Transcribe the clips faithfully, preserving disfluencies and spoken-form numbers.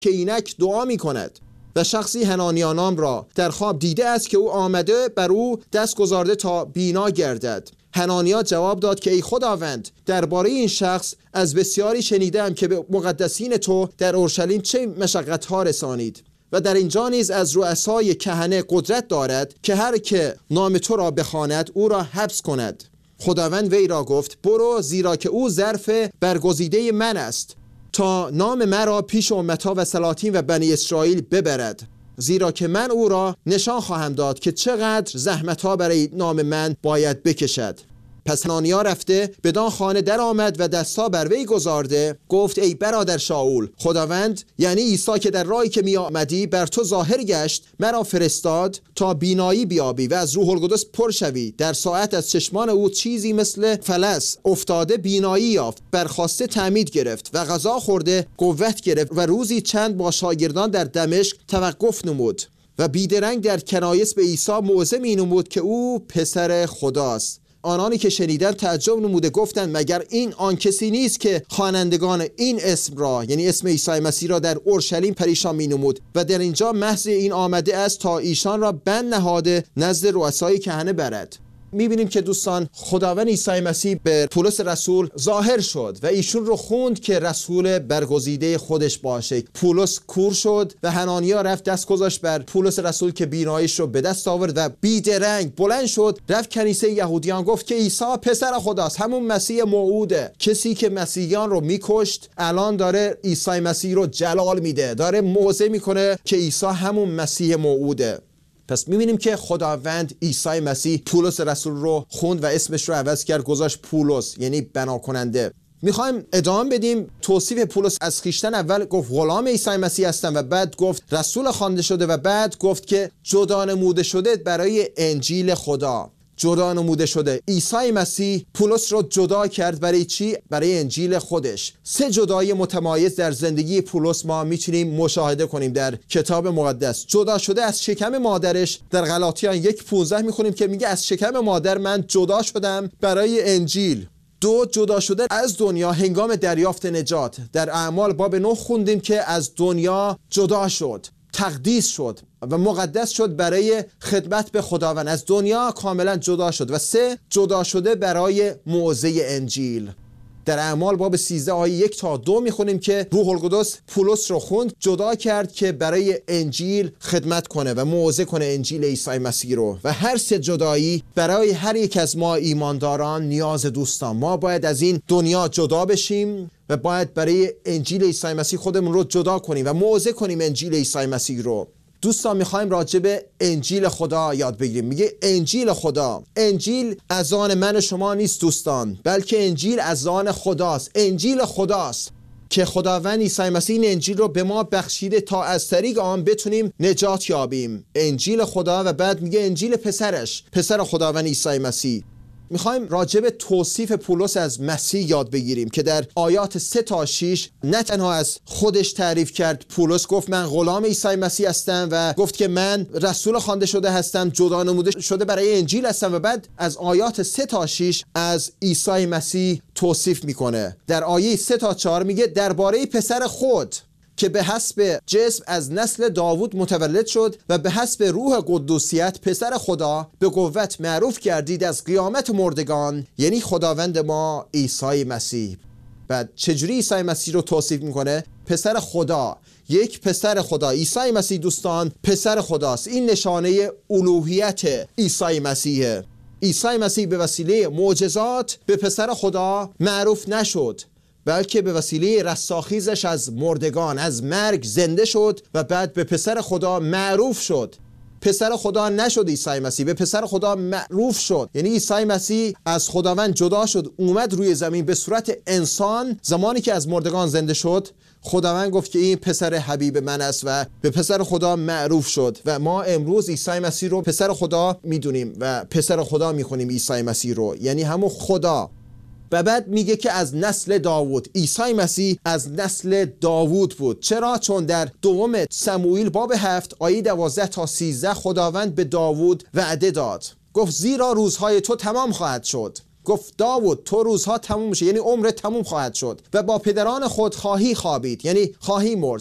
که اینک دعا می کند و شخصی حنانیا نام را در خواب دیده است که او آمده بر او دست گذارده تا بینا گردد. حنانیا جواب داد که ای خداوند، درباره این شخص از بسیاری شنیدم که به مقدسین تو در اورشلیم چه مشقت‌ها رسانید و در اینجا نیز از رؤسای کهنه قدرت دارد که هر که نام تو را بخواند او را حبس کند. خداوند وی را گفت برو، زیرا که او ظرف برگزیده من است تا نام مرا پیش امتها و سلاطین و بنی اسرائیل ببرد، زیرا که من او را نشان خواهم داد که چقدر زحمتها برای نام من باید بکشد. پس حنانیا رفته بدان خانه در آمد و دستا بر وی گذارده گفت ای برادر شاول، خداوند یعنی عیسی که در راهی که می آمدی بر تو ظاهر گشت مرا فرستاد تا بینایی بیابی و از روح القدس پر شوی. در ساعت از چشمان او چیزی مثل فلس افتاده بینایی یافت، برخاسته تعمید گرفت و غذا خورده قوت گرفت و روزی چند با شاگردان در دمشق توقف نمود و بیدرنگ در کنایس به عیسی موعظه می نمود که او پسر خداست. آنانی که شنیدن تعجب نموده گفتند مگر این آن کسی نیست که خوانندگان این اسم را یعنی اسم عیسی مسیح را در اورشلیم پریشان می نمود و در اینجا محض این آمده است تا ایشان را بند نهاده نزد رؤسای کهنه برد. میبینیم که دوستان خداوند عیسی مسیح به پولس رسول ظاهر شد و ایشون رو خوند که رسول برگزیده خودش باشه. پولس کور شد و حنانیا رفت دست گذاشت بر پولس رسول که بیناییش رو به دست آورد و بیدرنگ بلند شد رفت کنیسه یهودیان گفت که عیسی پسر خداست، همون مسیح موعوده. کسی که مسیحیان رو میکشت الان داره عیسی مسیح رو جلال میده، داره موعظه میکنه که عیسی همون مسیح موعوده. پس می‌بینیم که خداوند عیسی مسیح پولس رسول رو خوند و اسمش رو عوض کرد، گذاشت پولس یعنی بنا کننده. میخوایم ادامه بدیم توصیف پولس از خویشتن. اول گفت غلام عیسی مسیح هستم و بعد گفت رسول خوانده شده و بعد گفت که جدا نموده شده برای انجیل خدا. جدا نموده شده. عیسی مسیح پولس رو جدا کرد برای چی؟ برای انجیل خودش. سه جدایی متمایز در زندگی پولس ما میتونیم مشاهده کنیم در کتاب مقدس. جدا شده از شکم مادرش، در غلاطیان یک پانزده میخونیم که میگه از شکم مادر من جدا شدم برای انجیل. دو، جدا شده از دنیا هنگام دریافت نجات. در اعمال باب نه خوندیم که از دنیا جدا شد، تقدیس شد و مقدس شد برای خدمت به خداوند. از دنیا کاملا جدا شد. و سه، جدا شده برای موعظه انجیل. در اعمال باب سیزده آیه یک تا دو میخونیم که روح القدس پولس رو خوند، جدا کرد که برای انجیل خدمت کنه و موعظه کنه انجیل عیسی مسیح رو. و هر سه جدایی برای هر یک از ما ایمانداران نیاز. دوستان ما باید از این دنیا جدا بشیم و باید برای انجیل عیسی مسیح خودمون رو جدا کنیم و موعظه کنیم انجیل عیسی مسیح رو. دوستان میخوایم راجع به انجیل خدا یاد بگیریم. میگه انجیل خدا. انجیل از آن من و شما نیست دوستان، بلکه انجیل از آن خداست. انجیل خداست که خداوند عیسی مسیح این انجیل رو به ما بخشیده تا از طریق آن بتونیم نجات یابیم. انجیل خدا. و بعد میگه انجیل پسرش، پسر خداوند عیسی مسیح. میخوایم راجع به توصیف پولس از مسیح یاد بگیریم که در آیات سه تا شش نه تنها از خودش تعریف کرد. پولس گفت من غلام عیسی مسیح هستم و گفت که من رسول خوانده شده هستم، جدا نموده شده برای انجیل هستم. و بعد از آیات سه تا شش از عیسی مسیح توصیف میکنه. در آیه سه تا چهار میگه درباره پسر خود که به حسب جسم از نسل داوود متولد شد و به حسب روح قدوسیت پسر خدا به قوت معروف گردید از قیامت مردگان، یعنی خداوند ما عیسی مسیح. بعد چجوری عیسی مسیح رو توصیف میکنه؟ پسر خدا. یک پسر خدا. عیسی مسیح دوستان پسر خداست. این نشانه الوهیت عیسی مسیحه. عیسی مسیح به وسیله معجزات به پسر خدا معروف نشد، بلکه به وسیله رستاخیزش از مردگان، از مرگ زنده شد و بعد به پسر خدا معروف شد. پسر خدا نشد عیسی مسیح، به پسر خدا معروف شد. یعنی عیسی مسیح از خداوند جدا شد، اومد روی زمین به صورت انسان. زمانی که از مردگان زنده شد، خداوند گفت که این پسر حبیب من است و به پسر خدا معروف شد. و ما امروز عیسی مسیح رو پسر خدا میدونیم و پسر خدا میخونیم عیسی مسیح رو، یعنی همون خدا. و بعد میگه که از نسل داوود. عیسی مسیح از نسل داوود بود. چرا؟ چون در دوم سموئیل باب هفت آیه دوازده تا سیزده خداوند به داوود وعده داد. گفت زیرا روزهای تو تمام خواهد شد. گفت داوود تو روزها تموم میشه، یعنی عمرت تموم خواهد شد و با پدران خود خواهی خوابید، یعنی خواهی مرد.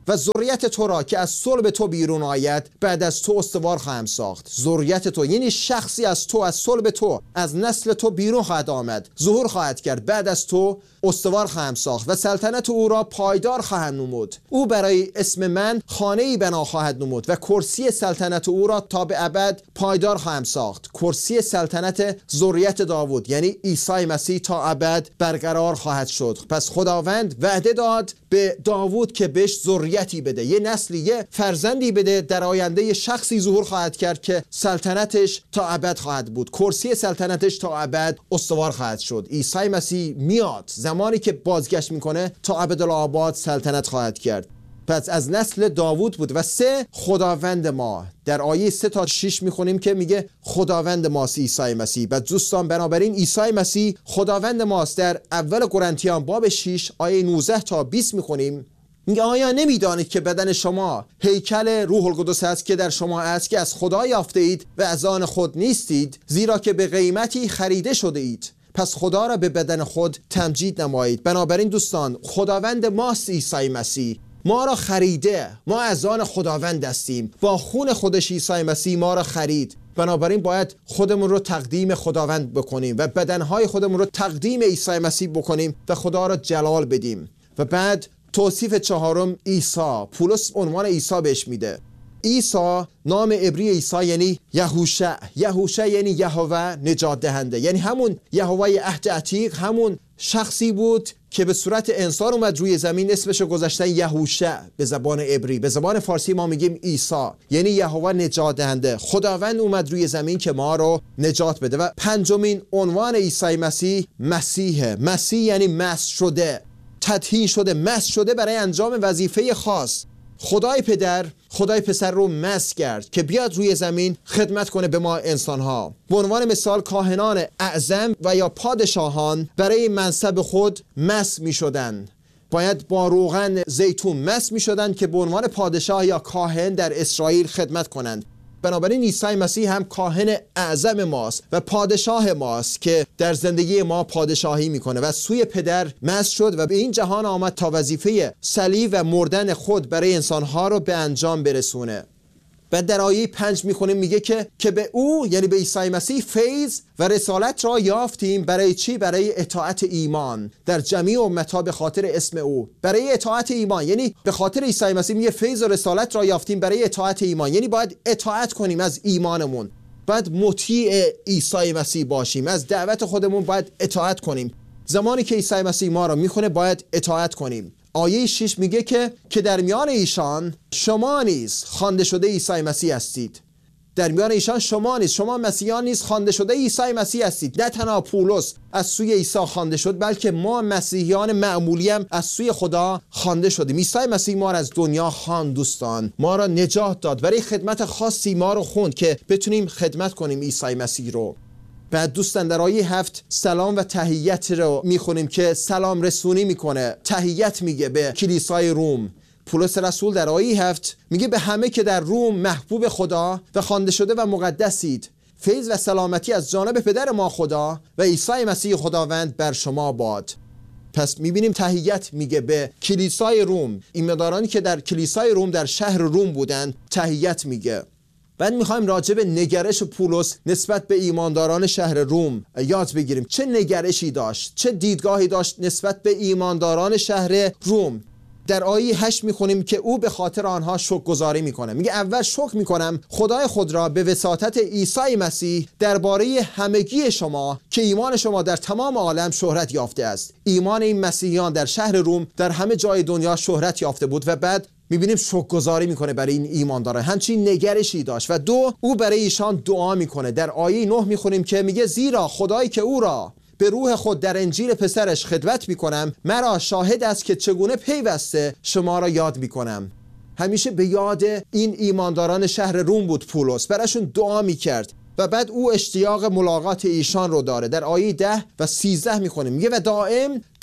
و ذریت تو را که از صلب تو بیرون آید بعد از تو استوار خواهم ساخت. ذریت تو یعنی شخصی از تو، از صلب تو، از نسل تو بیرون خواهد آمد، ظهور خواهد کرد، بعد از تو استوار خواهم ساخت و سلطنت او را پایدار خواهد نمود. او برای اسم من خانه‌ای بنا خواهد نمود و کرسی سلطنت او را تا به ابد پایدار خواهم ساخت. کرسی سلطنت ذریت داوود یعنی عیسی مسیح تا ابد برقرار خواهد شد. پس خداوند وعده داد به داوود که بهش ذریتی بده، یه نسلی، یه فرزندی بده. در آینده شخصی ظهور خواهد کرد که سلطنتش تا ابد خواهد بود، کرسی سلطنتش تا ابد استوار خواهد شد. عیسی مسیح میاد، زمانی که بازگشت میکنه تا ابدالآباد سلطنت خواهد کرد. پس از نسل داوود بود. و سه، خداوند ما. در آیه سه تا شش میخونیم که میگه خداوند ماست عیسی مسیح. و دوستان بنابراین عیسی مسیح خداوند ماست. در اول قرنتیان باب شش آیه نوزده تا بیست میخونیم، میگه آیا نمیدانید که بدن شما هیکل روح القدس است که در شما است، که از خدا یافته اید و از آن خود نیستید، زیرا که به قیمتی خریده شده اید. پس خدا را به بدن خود تمجید نمایید. بنابراین دوستان خداوند ماست عیسی مسیح، ما را خریده، ما از آن خداوند هستیم، با خون خودش عیسی مسیح ما را خرید. بنابراین باید خودمون رو تقدیم خداوند بکنیم و بدنهای خودمون رو تقدیم عیسی مسیح بکنیم و خدا را جلال بدیم. و بعد توصیف چهارم عیسی، پولس عنوان عیسی بهش میده. عیسی نام عبری عیسی یعنی یهوشع. یهوشع یعنی یهوه نجات دهنده، یعنی همون یهوه عهد عتیق، همون شخصی بود که به صورت انسان اومد روی زمین. اسمش رو گذاشتن یهوشع به زبان عبری. به زبان فارسی ما میگیم عیسی، یعنی یهوه نجات دهنده. خداوند اومد روی زمین که ما رو نجات بده. و پنجمین عنوان عیسی مسیح مسیحه. مسیح یعنی مسح شده، تدهین شده، مسح شده برای انجام وظیفه خاص. خدای پدر خدای پسر رو مسح کرد که بیاد روی زمین خدمت کنه به ما انسان‌ها. به عنوان مثال کاهنان اعظم و یا پادشاهان برای منصب خود مسح می‌شدند. باید با روغن زیتون مسح می‌شدند که به عنوان پادشاه یا کاهن در اسرائیل خدمت کنند. بنابراین عیسی مسیح هم کاهن اعظم ماست و پادشاه ماست که در زندگی ما پادشاهی میکنه و سوی پدر مسح شد و به این جهان آمد تا وظیفه صلیب و مردن خود برای انسانها رو به انجام برسونه. بعد در آیه پنج میخونیم میگه که که به او یعنی به عیسی مسیح فیض و رسالت را یافتیم. برای چی؟ برای اطاعت ایمان در جمیع امتها به خاطر اسم او. برای اطاعت ایمان یعنی به خاطر عیسی مسیح میگه فیض و رسالت را یافتیم برای اطاعت ایمان، یعنی باید اطاعت کنیم از ایمانمون، باید مطیع عیسی مسیح باشیم، از دعوت خودمون باید اطاعت کنیم. زمانی که عیسی مسیح ما را میخونه باید اطاعت کنیم. آیه شش میگه که که در میان ایشان شما نیز خوانده شده عیسی مسیح هستید. در میان ایشان شما نیز، شما مسیحیان نیز خوانده شده عیسی مسیح هستید. نه تنها پولس از سوی عیسی خوانده شد، بلکه ما مسیحیان معمولی هم از سوی خدا خوانده شدیم. عیسی مسیح ما را از دنیا خواند دوستان، ما را نجات داد، برای خدمت خاصی ما رو خوند که بتونیم خدمت کنیم عیسی مسیح رو. بعد دوستان در آیه هفت سلام و تحیت رو میخونیم که سلام رسونی میکنه، تحیت میگه به کلیسای روم. پولس رسول در آیه هفت میگه به همه که در روم محبوب خدا و خوانده شده و مقدسید، فیض و سلامتی از جانب پدر ما خدا و عیسی مسیح خداوند بر شما باد. پس میبینیم تحیت میگه به کلیسای روم، ایماندارانی که در کلیسای روم در شهر روم بودن تحیت میگه. بعد میخوایم راجع به نگرش پولس نسبت به ایمانداران شهر روم یاد بگیریم. چه نگرشی داشت، چه دیدگاهی داشت نسبت به ایمانداران شهر روم. در آیه هشت میخونیم که او به خاطر آنها شکرگزاری میکنه. میگه اول شکر میکنم خدای خود را به وساطت عیسی مسیح درباره همگی شما که ایمان شما در تمام عالم شهرت یافته است. ایمان این مسیحیان در شهر روم در همه جای دنیا شهرت یافته بود و بعد میبینیم شکرگزاری میکنه برای این ایمانداران، همچین نگرشی داشت. و دو، او برای ایشان دعا میکنه. در آیه نه میخونیم که میگه زیرا خدایی که او را به روح خود در انجیل پسرش خدمت میکنم، مرا شاهد است که چگونه پیوسته شما را یاد میکنم. همیشه به یاد این ایمانداران شهر روم بود پولس، براشون دعا میکرد و بعد او اشتیاق ملاقات ایشان رو داره. در آیه ده و سیزده میخونیم میگه و دائم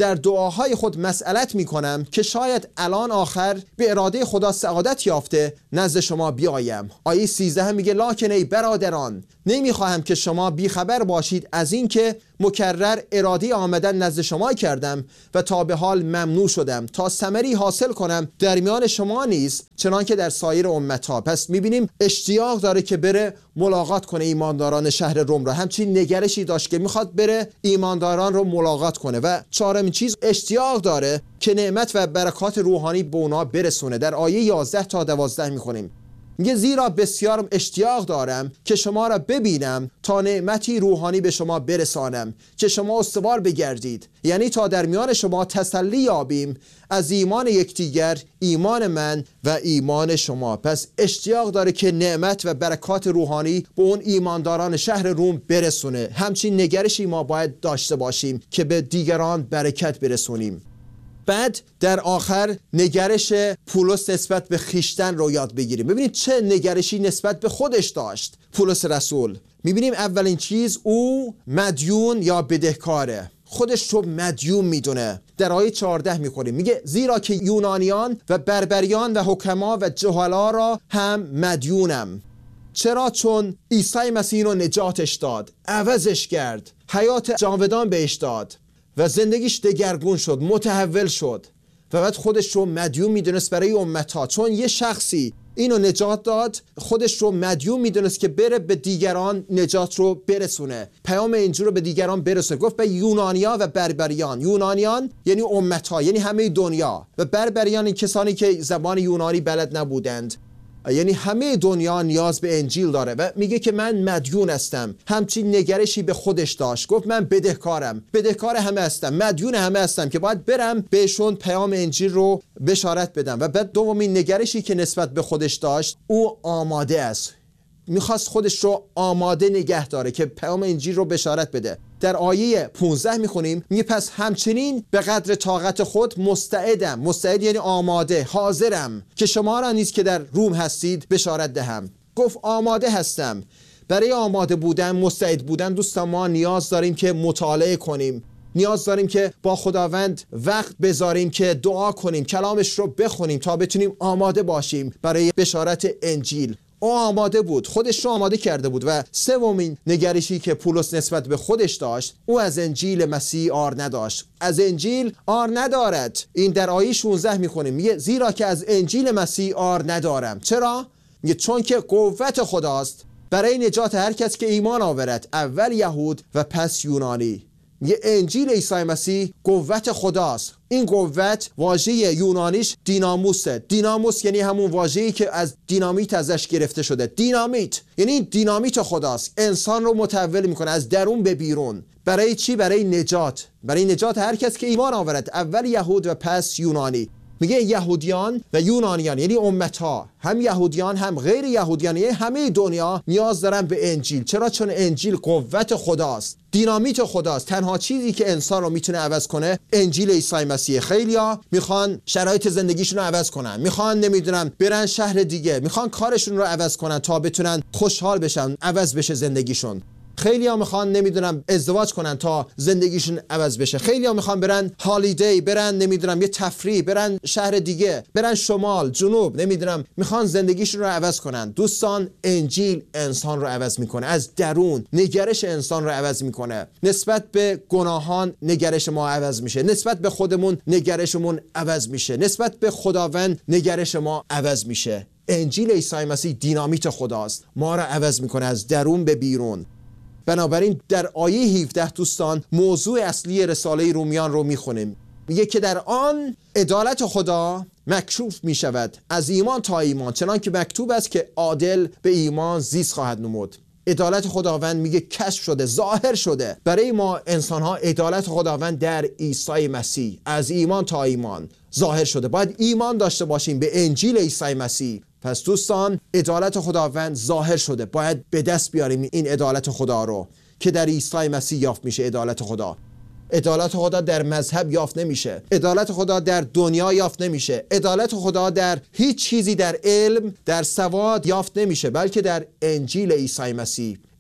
در دعاهای خود مسئلت میکنم که شاید الان آخر به اراده خدا سعادت یافته نزد شما بیایم. آیه سیزده میگه لکن ای برادران نمیخواهم که شما بیخبر باشید از این که مکرر اراده آمدن نزد شما کردم و تا به حال ممنوع شدم تا ثمری حاصل کنم در میان شما نیز چنان که در سایر امتها. پس میبینیم اشتیاق داره که بره ملاقات کنه ایمانداران شهر روم را. همچین نگرشی داشت که میخواد بره ایمانداران رو ملاقات کنه و چهارمین چیز اشتیاق داره که نعمت و برکات روحانی به اونا برسونه. در آیه یازده تا دوازده میخونیم میگه زیرا بسیار اشتیاق دارم که شما را ببینم تا نعمتی روحانی به شما برسانم که شما استوار بگردید، یعنی تا در میان شما تسلی یابیم از ایمان یکدیگر، ایمان من و ایمان شما. پس اشتیاق داره که نعمت و برکات روحانی به اون ایمانداران شهر روم برسونه. همچین نگرشی ما باید داشته باشیم که به دیگران برکت برسونیم. بعد در آخر نگرش پولس نسبت به خیشتن رو یاد بگیریم. ببینید چه نگرشی نسبت به خودش داشت پولس رسول. میبینیم اولین چیز او مدیون یا بدهکاره، خودش رو مدیون میدونه. در آیه چهارده میخوریم میگه زیرا که یونانیان و بربریان و حکما و جهلا را هم مدیونم. چرا؟ چون عیسی مسیح رو نجاتش داد، عوضش کرد، حیات جاودان بهش داد و زندگیش دگرگون شد، متحول شد و بعد خودش رو مدیون میدونست برای امتها. چون یه شخصی اینو نجات داد، خودش رو مدیون میدونست که بره به دیگران نجات رو برسونه، پیام انجیل رو به دیگران برسونه. گفت به یونانیا و بربریان. یونانیان یعنی امتها، یعنی همه دنیا، و بربریان این کسانی که زبان یونانی بلد نبودند، یعنی همه دنیا نیاز به انجیل داره. و میگه که من مدیون هستم. همچین نگرشی به خودش داشت. گفت من بدهکارم، بدهکار همه هستم، مدیون همه هستم که باید برم بهشون پیام انجیل رو بشارت بدم. و بعد دومین نگرشی که نسبت به خودش داشت، او آماده است. میخواست خودش رو آماده نگه داره که پیام انجیل رو بشارت بده. در آیه پانزده میخونیم میگه پس همچنین به قدر طاقت خود مستعدم. مستعد یعنی آماده، حاضرم که شما را نیز که در روم هستید بشارت دهم. گفت آماده هستم. برای آماده بودن، مستعد بودن دوستان، ما نیاز داریم که مطالعه کنیم، نیاز داریم که با خداوند وقت بذاریم که دعا کنیم، کلامش رو بخونیم تا بتونیم آماده باشیم برای بشارت انجیل. او آماده بود، خودش رو آماده کرده بود. و سومین نگرشی که پولس نسبت به خودش داشت، او از انجیل مسیح آر نداشت. از انجیل آر ندارد. این در آیه شانزده میخونیم میگه زیرا که از انجیل مسیح آر ندارم. چرا؟ میگه چون که قوت خداست برای نجات هر کس که ایمان آورد، اول یهود و پس یونانی. میگه انجیل عیسی مسیح قوت خداست. این قوت واژه یونانیش دیناموسه. دیناموس یعنی همون واژه‌ای که از دینامیت ازش گرفته شده. دینامیت یعنی دینامیت خداست، انسان رو متحول میکنه از درون به بیرون. برای چی؟ برای نجات، برای نجات هر کس که ایمان آورد، اول یهود و پس یونانی. میگه یهودیان و یونانیان یعنی امتها، هم یهودیان هم غیر یهودیان، یعنی همه دنیا نیاز دارن به انجیل. چرا؟ چون انجیل قوت خداست، دینامیت خداست. تنها چیزی که انسان رو میتونه عوض کنه انجیل عیسی مسیح. خیلیا میخوان شرایط زندگیشون رو عوض کنن، میخوان نمیدونم برن شهر دیگه، میخوان کارشون رو عوض کنن تا بتونن خوشحال بشن، عوض بشه زندگیشون. خیلی ها میخوان نمیدونم ازدواج کنن تا زندگیشون عوض بشه. خیلی ها میخوان برن هالیدی، برن نمیدونم یه تفریح، برن شهر دیگه، برن شمال جنوب، نمیدونم میخوان زندگیشون رو عوض کنن. دوستان انجیل انسان رو عوض میکنه، از درون نگرش انسان رو عوض میکنه. نسبت به گناهان نگرش ما عوض میشه، نسبت به خودمون نگرشمون عوض میشه، نسبت به خداوند نگرش ما عوض میشه. انجیل عیسی مسیح دینامیت خداست، ما رو عوض میکنه از درون به بیرون. بنابراین در آیه هفده دوستان موضوع اصلی رساله رومیان رو میخونیم. میگه که در آن عدالت خدا مکشوف میشود از ایمان تا ایمان، چنان که مکتوب است که عادل به ایمان زیست خواهد نمود. عدالت خداوند میگه کشف شده، ظاهر شده برای ما انسان ها. عدالت خداوند در عیسی مسیح از ایمان تا ایمان ظاهر شده. باید ایمان داشته باشیم به انجیل عیسی مسیح. پس دوستان عدالت خداوند ظاهر شده، باید به دست بیاریم این عدالت خدا رو که در عیسی مسیح یافت میشه. عدالت خدا عدالت خدا در مذهب یافت نمیشه، عدالت خدا در دنیا یافت نمیشه، عدالت خدا در هیچ چیزی، در علم، در سواد یافت نمیشه، بلکه در انجیل عیسی مسیح.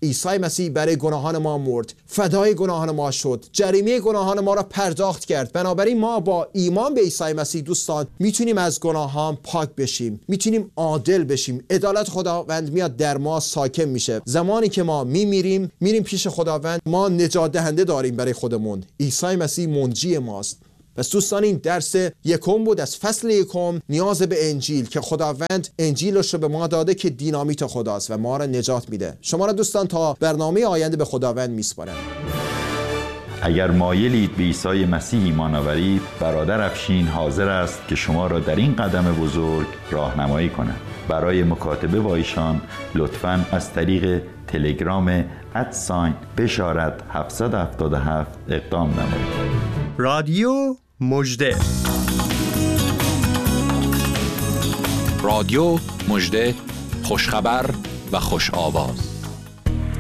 عیسی مسیح برای گناهان ما مرد، فدای گناهان ما شد، جریمه گناهان ما را پرداخت کرد. بنابراین ما با ایمان به عیسی مسیح دوستان میتونیم از گناهان پاک بشیم، میتونیم عادل بشیم. عدالت خداوند میاد در ما ساکن میشه. زمانی که ما میمیریم میریم پیش خداوند، ما نجات دهنده داریم برای خودمون. عیسی مسیح منجی ماست. پس دوستان این درس یکم بود از فصل یکم، نیاز به انجیل، که خداوند انجیلش رو به ما داده که دینامیت خداست و ما را نجات میده. شما را دوستان تا برنامه آینده به خداوند میسپارم. اگر مایلید به عیسی مسیح ایمان آورید، برادر افشین حاضر است که شما را در این قدم بزرگ راهنمایی کند. برای مکاتبه با ایشان لطفاً از طریق تلگرام ادساین بشارت هفتصد و هفتاد و هفت اقدام نمایید. رادیو مژده، رادیو مژده، خوشخبر و خوش آواز.